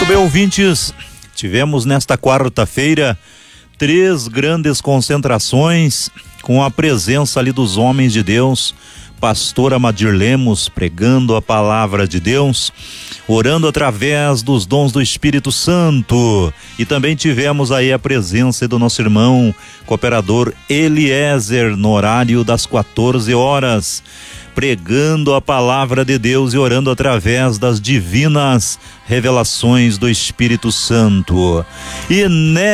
Muito bem, ouvintes, tivemos nesta quarta-feira 3 grandes concentrações com a presença ali dos homens de Deus, pastor Amadir Lemos pregando a palavra de Deus, orando através dos dons do Espírito Santo, e também tivemos aí a presença do nosso irmão cooperador Eliezer no horário das 14 horas, pregando a palavra de Deus e orando através das divinas revelações do Espírito Santo. E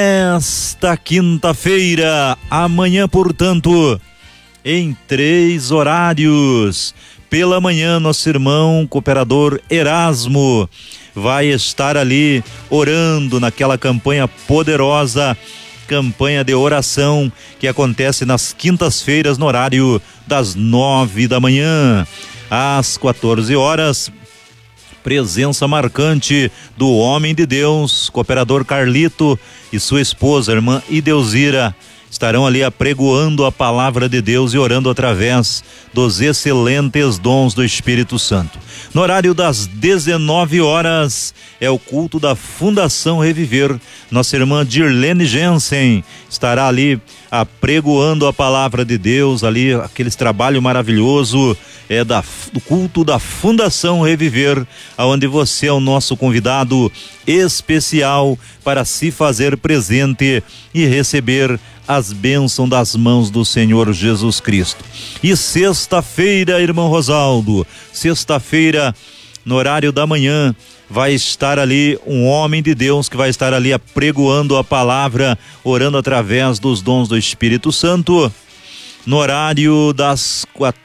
nesta quinta-feira, amanhã, portanto, em 3 horários, pela manhã, nosso irmão cooperador Erasmo vai estar ali orando naquela campanha poderosa, campanha de oração que acontece nas quintas-feiras no horário das 9 da manhã. Às 14 horas, presença marcante do homem de Deus, cooperador Carlito, e sua esposa, irmã Idelzira, estarão ali apregoando a palavra de Deus e orando através dos excelentes dons do Espírito Santo. No horário das 19 horas é o culto da Fundação Reviver. Nossa irmã Dirlene Jensen estará ali apregoando a palavra de Deus, ali aquele trabalho maravilhoso do culto da Fundação Reviver, aonde você é o nosso convidado especial para se fazer presente e receber as bênçãos das mãos do Senhor Jesus Cristo. E sexta-feira, irmão Rosaldo, sexta-feira, no horário da manhã, vai estar ali um homem de Deus que vai estar ali apregoando a palavra, orando através dos dons do Espírito Santo, no horário das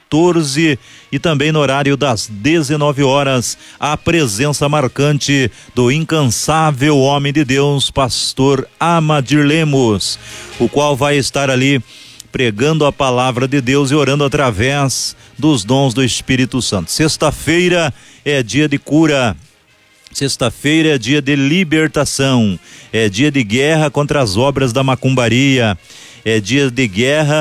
14 e também no horário das 19 horas, a presença marcante do incansável homem de Deus, pastor Amadir Lemos, o qual vai estar ali pregando a palavra de Deus e orando através dos dons do Espírito Santo. Sexta-feira é dia de cura. Sexta-feira é dia de libertação, é dia de guerra contra as obras da macumbaria, é dia de guerra